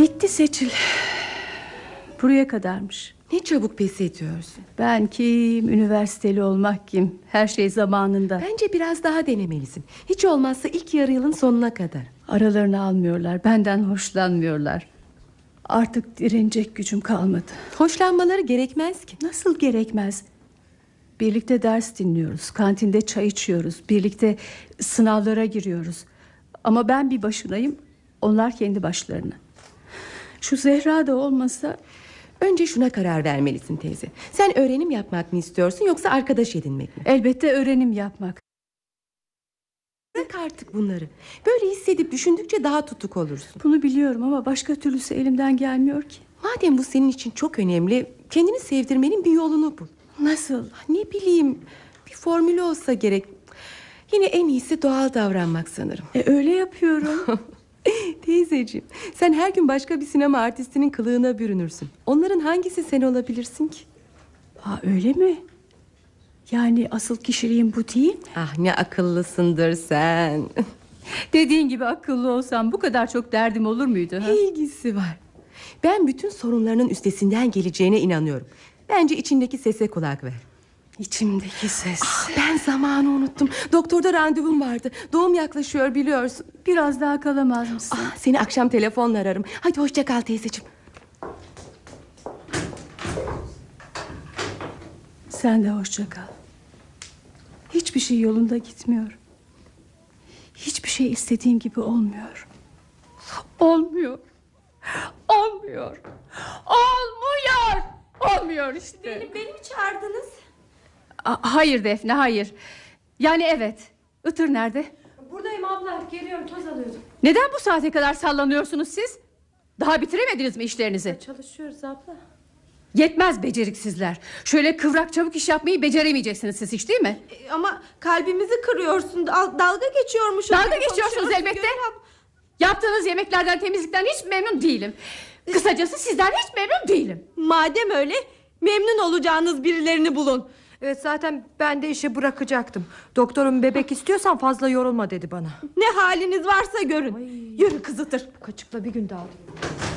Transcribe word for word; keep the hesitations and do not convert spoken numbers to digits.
Bitti Seçil. Buraya kadarmış. Ne çabuk pes ediyorsun. Ben kim, üniversiteli olmak kim, her şey zamanında. Bence biraz daha denemelisin. Hiç olmazsa ilk yarı yılın sonuna kadar. Aralarını almıyorlar, benden hoşlanmıyorlar. Artık direnecek gücüm kalmadı. Hoşlanmaları gerekmez ki. Nasıl gerekmez? Birlikte ders dinliyoruz, kantinde çay içiyoruz, birlikte sınavlara giriyoruz. Ama ben bir başınayım, onlar kendi başlarına. Şu Zehra da olmasa... Önce şuna karar vermelisin teyze. Sen öğrenim yapmak mı istiyorsun yoksa arkadaş edinmek mi? Elbette öğrenim yapmak. Bırak artık bunları. Böyle hissedip düşündükçe daha tutuk olursun. Bunu biliyorum ama başka türlüsü elimden gelmiyor ki. Madem bu senin için çok önemli, kendini sevdirmenin bir yolunu bul. Nasıl? Ne bileyim, bir formülü olsa gerek. Yine en iyisi doğal davranmak sanırım. E, öyle yapıyorum. Teyzeciğim, sen her gün başka bir sinema artistinin kılığına bürünürsün. Onların hangisi sen olabilirsin ki? Ha, öyle mi? Yani asıl kişiliğim bu değil mi? Ah, ne akıllısındır sen. Dediğin gibi akıllı olsam bu kadar çok derdim olur muydu? Ha? Ne ilgisi var? Ben bütün sorunlarının üstesinden geleceğine inanıyorum. Bence içindeki sese kulak ver. İçimdeki ses. Ah, ben zamanı unuttum. Doktorda randevum vardı. Doğum yaklaşıyor biliyorsun. Biraz daha kalamaz mısın? Ah, seni akşam telefonla ararım. Hadi hoşça kal teyzeciğim. Sen de hoşça kal. Hiçbir şey yolunda gitmiyor. Hiçbir şey istediğim gibi olmuyor. Olmuyor. Olmuyor. Olmuyor. Olmuyor işte. Beni, beni mi çağırdınız? A- hayır Defne, hayır. Yani evet. Itır nerede? Buradayım abla, geliyorum, toz alıyordum. Neden bu saate kadar sallanıyorsunuz siz? Daha bitiremediniz mi işlerinizi? Çalışıyoruz abla. Yetmez beceriksizler. Şöyle kıvrak çabuk iş yapmayı beceremeyeceksiniz siz hiç, değil mi? E, ama kalbimizi kırıyorsun. Dal, dalga geçiyormuşuz. Dalga geçiyorsunuz elbette. Yaptığınız yemeklerden, temizlikten hiç memnun değilim. Kısacası sizden hiç memnun değilim. Madem öyle, memnun olacağınız birilerini bulun. Evet, zaten ben de işi bırakacaktım. Doktorum bebek istiyorsan fazla yorulma dedi bana. Ne haliniz varsa görün. Ay. Yürü kızıtır. Kaçıkla bir gün daha.